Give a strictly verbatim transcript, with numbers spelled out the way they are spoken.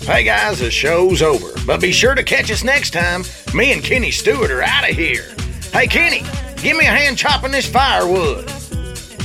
Hey guys, the show's over, but be sure to catch us next time. Me and Kenny Stewart are out of here. Hey Kenny, give me a hand chopping this firewood.